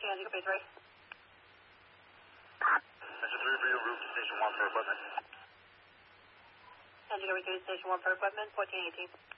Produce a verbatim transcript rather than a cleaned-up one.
fourteen, Angie, base right. Engine three for you, route to station one for equipment. Angie, base three, station one for equipment, fourteen eighteen.